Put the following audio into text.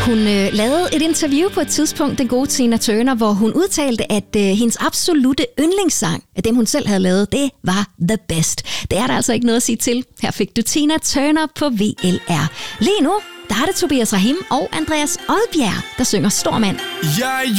Hun lavede et interview på et tidspunkt, den gode Tina Turner, hvor hun udtalte, at hendes absolute yndlingssang af dem, hun selv havde lavet, det var The Best. Det er der altså ikke noget at sige til. Her fik du Tina Turner på VLR. Lige nu, der er det Tobias Rahim og Andreas Odbjerg, der synger Stormand.